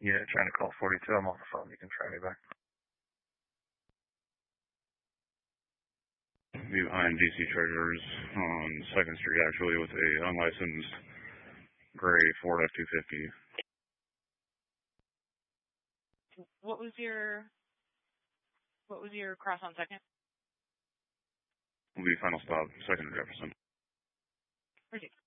Yeah, trying to call 42. I'm off the phone. You can try me back. Behind DC Treasures on 2nd Street, actually, with a unlicensed gray Ford F-250. What was your cross on 2nd? Will be final stop, 2nd and Jefferson. Perfect.